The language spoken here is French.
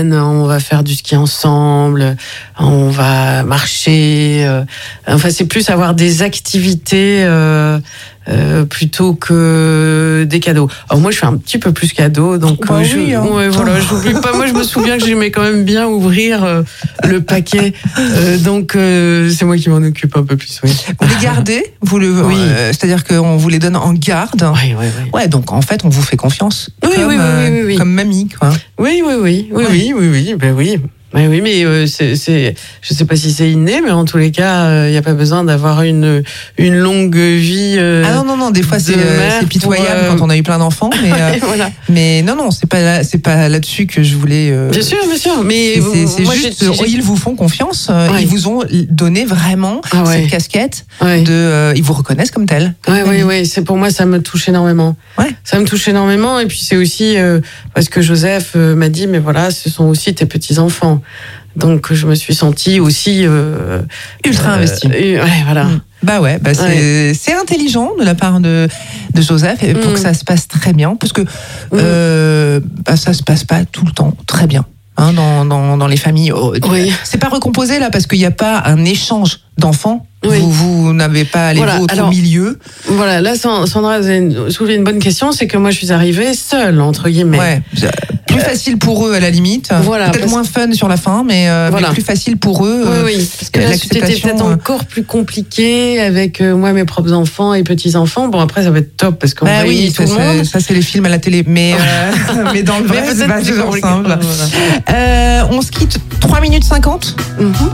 On va faire du ski ensemble, on va marcher. Enfin, c'est plus avoir des activités plutôt que des cadeaux. Alors moi, je fais un petit peu plus cadeaux, donc j'oublie pas. Moi, je me souviens que j'aimais quand même bien ouvrir le paquet, donc c'est moi qui m'en occupe un peu plus. Oui. Vous les gardez, c'est-à-dire qu'on vous les donne en garde. Oui. Ouais, donc en fait, on vous fait confiance. Oui. Comme mamie, quoi. Oui. Ben oui. Oui, mais je sais pas si c'est inné, mais en tous les cas, il y a pas besoin d'avoir une longue vie. Non, des fois c'est pitoyable quand on a eu plein d'enfants, mais voilà. Mais non, c'est pas là-dessus que je voulais. Bien sûr, mais c'est juste ils vous font confiance, ils vous ont donné vraiment cette casquette ils vous reconnaissent comme tel. Oui, c'est pour moi ça me touche énormément. Ouais. Ça me touche énormément et puis c'est aussi parce que Joseph m'a dit mais voilà, ce sont aussi tes petits-enfants. Donc je me suis sentie aussi ultra investie. Voilà. C'est intelligent de la part de Joseph pour que ça se passe très bien, parce que ça se passe pas tout le temps très bien dans les familles. C'est pas recomposé là parce qu'il n'y a pas un échange d'enfants. Vous n'avez pas allé au milieu. Voilà, là Sandra, vous avez soulevé une bonne question, c'est que moi je suis arrivée seule entre guillemets. Ouais. Plus facile pour eux à la limite. Peut-être moins fun sur la fin, mais plus facile pour eux. Oui. Parce que là, c'était peut-être encore plus compliqué avec moi, mes propres enfants et petits-enfants. Bon, après, ça va être top parce qu'on réunit tout le monde. Ça, c'est les films à la télé. Mais dans le vrai, c'est pas toujours simple. On se quitte 3 minutes 50.